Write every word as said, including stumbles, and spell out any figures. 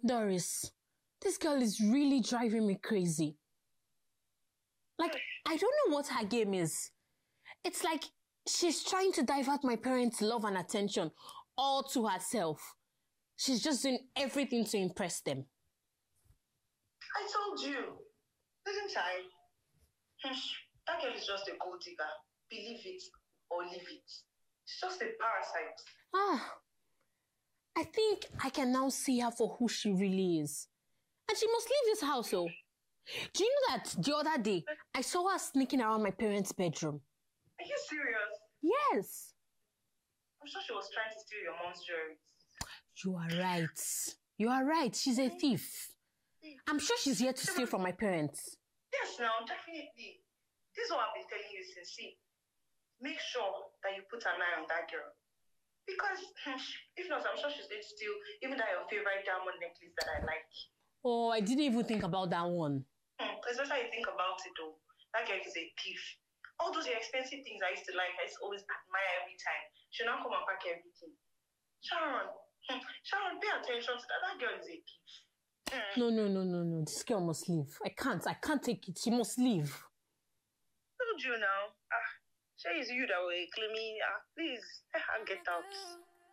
Doris, this girl is really driving me crazy. Like, I don't know what her game is. It's like she's trying to divert my parents' love and attention all to herself. She's just doing everything to impress them. I told you, didn't I? That girl is just a gold digger. Believe it or leave it. She's just a parasite. Ah, I think I can now see her for who she really is. And she must leave this house, oh. Do you know that the other day, I saw her sneaking around my parents' bedroom? Are you serious? Yes. I'm sure she was trying to steal your mom's jewelry. You are right. You are right. She's a thief. I'm sure she's here to steal from my parents. Yes, now, definitely. This is what I've been telling you since. See, make sure that you put an eye on that girl. Because if not, I'm sure she's going to steal even that your favorite diamond necklace that I like. Oh, I didn't even think about that one. Hmm, especially you think about it though. That girl is a thief. All those expensive things I used to like, I used to always admire every time. She'll now come and pack everything. Sharon, Sharon, pay attention to that. That girl is a thief. Hmm. No, no, no, no, no. This girl must leave. I can't. I can't take it. She must leave. Told you now. Ah, sure it's you that will claim me. Ah, please, let her get out.